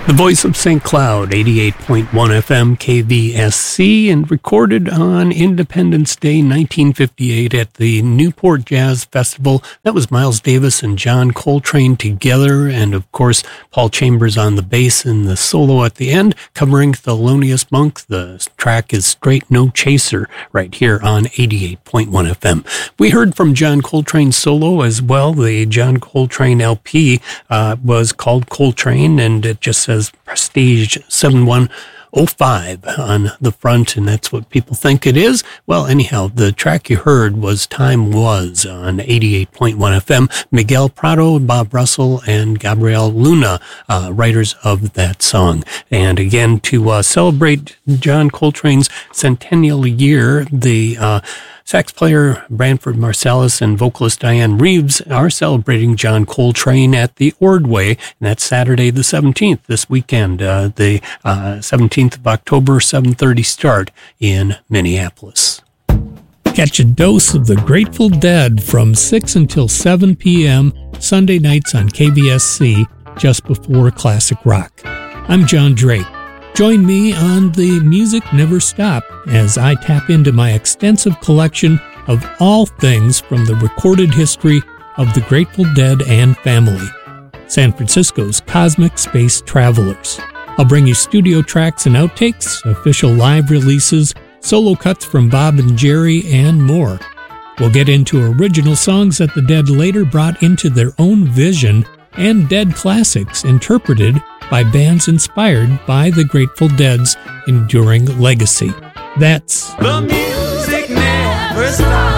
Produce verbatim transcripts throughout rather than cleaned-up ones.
The Voice of Saint Cloud, eighty-eight point one F M K V S C, and recorded on Independence Day nineteen fifty-eight at the Newport Jazz Festival. That was Miles Davis and John Coltrane together, and of course, Paul Chambers on the bass and the solo at the end, covering Thelonious Monk. The track is Straight No Chaser, right here on eighty-eight point one F M. We heard from John Coltrane's solo as well. The John Coltrane L P uh, was called Coltrane, and it just says Prestige seven one oh five on the front, and that's what people think it is. Well, anyhow, the track you heard was Time Was on eighty-eight point one F M. Miguel Prado, Bob Russell, and Gabriel Luna, uh, writers of that song. And again, to uh, celebrate John Coltrane's centennial year, the uh, sax player Branford Marsalis and vocalist Diane Reeves are celebrating John Coltrane at the Ordway, and that's Saturday the seventeenth, this weekend, uh, the uh, seventeenth of October, seven thirty start in Minneapolis. Catch a dose of the Grateful Dead from six until seven p.m. Sunday nights on K V S C, just before classic rock. I'm John Drake. Join me on The Music Never Stop as I tap into my extensive collection of all things from the recorded history of the Grateful Dead and family, San Francisco's Cosmic Space Travelers. I'll bring you studio tracks and outtakes, official live releases, solo cuts from Bob and Jerry, and more. We'll get into original songs that the Dead later brought into their own vision, and Dead classics interpreted by bands inspired by the Grateful Dead's enduring legacy. That's The Music Never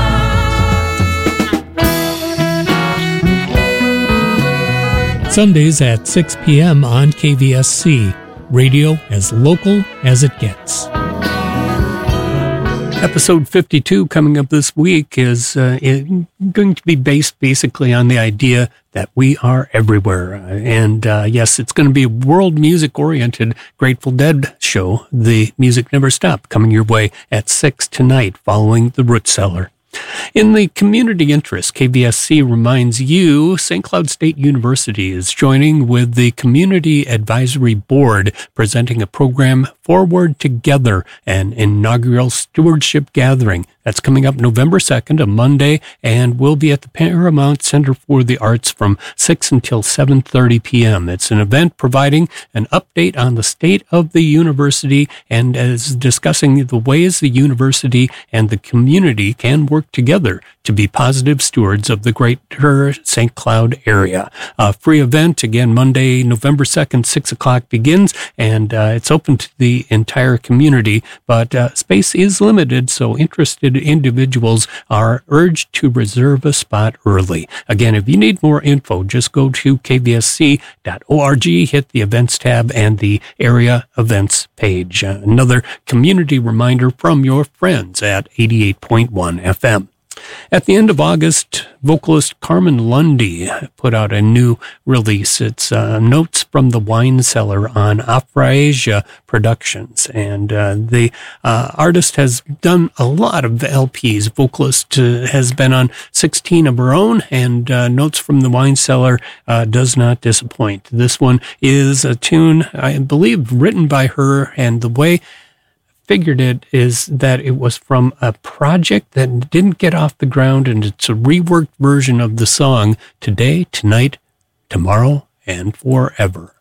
Stops. Sundays at six p.m. on K V S C. Radio as local as it gets. Episode fifty-two coming up this week is uh, going to be based basically on the idea that we are everywhere. Uh, and uh, yes, it's going to be a world music-oriented Grateful Dead show, The Music Never Stopped, coming your way at six tonight following the Root Cellar. In the community interest, K V S C reminds you Saint Cloud State University is joining with the Community Advisory Board, presenting a program, Forward Together, an inaugural stewardship gathering. That's coming up November second, a Monday, and will be at the Paramount Center for the Arts from six until seven thirty p.m. It's an event providing an update on the state of the university and is discussing the ways the university and the community can work together to be positive stewards of the greater Saint Cloud area. A free event, again, Monday, November second, six o'clock begins, and uh, it's open to the entire community, but uh, space is limited, so interested individuals are urged to reserve a spot early. Again, if you need more info, just go to k v s c dot org, hit the events tab and the area events page. Uh, another community reminder from your friends at eighty-eight point one F M. At the end of August, vocalist Carmen Lundy put out a new release. It's uh, Notes from the Wine Cellar on Afrasia Productions. And uh, the uh, artist has done a lot of L Ps. Vocalist uh, has been on sixteen of her own, and uh, Notes from the Wine Cellar uh, does not disappoint. This one is a tune, I believe, written by her, and the way figured it is that it was from a project that didn't get off the ground, and it's a reworked version of the song Today, Tonight, Tomorrow, and Forever.